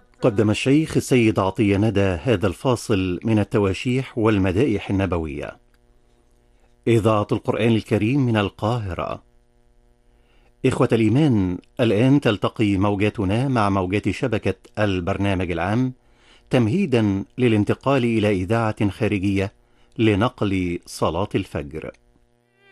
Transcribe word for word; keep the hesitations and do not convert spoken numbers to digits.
قدم الشيخ السيد عطية ندى هذا الفاصل من التواشيح والمدائح النبوية. إذاعة القرآن الكريم من القاهرة. إخوة الإيمان، الآن تلتقي موجاتنا مع موجات شبكة البرنامج العام تمهيدا للانتقال إلى إذاعة خارجية لنقل صلاة الفجر.